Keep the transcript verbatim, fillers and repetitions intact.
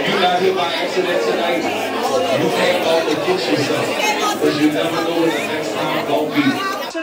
you got here by accident tonight, you can't always get yourself. Because you never know when